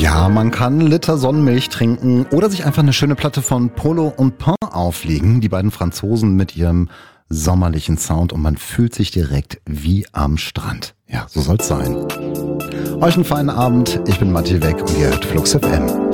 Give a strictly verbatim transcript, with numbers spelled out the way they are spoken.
Ja, man kann einen Liter Sonnenmilch trinken oder sich einfach eine schöne Platte von Polo und Pain auflegen. Die beiden Franzosen mit ihrem sommerlichen Sound und man fühlt sich direkt wie am Strand. Ja, so soll's sein. Euch einen feinen Abend. Ich bin Matti Weck und ihr hört Flux F M.